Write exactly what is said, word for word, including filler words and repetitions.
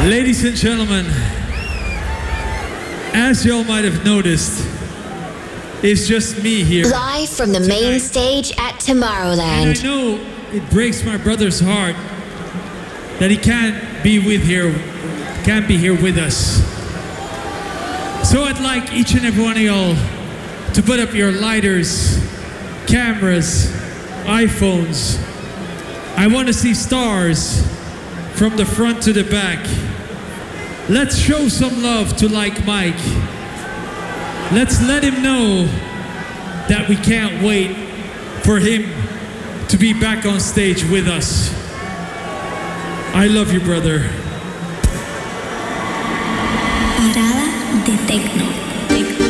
Ladies and gentlemen, as y'all might have noticed, it's just me here. Live from the tonight. main stage at Tomorrowland. And I know it breaks my brother's heart that he can't be with here, can't be here with us. So I'd like each and every one of y'all to put up your lighters, cameras, iPhones. I want to see stars from the front to the back. Let's show some love to Like Mike. Let's let him know that we can't wait for him to be back on stage with us. I love you, brother. Parada de Tecno.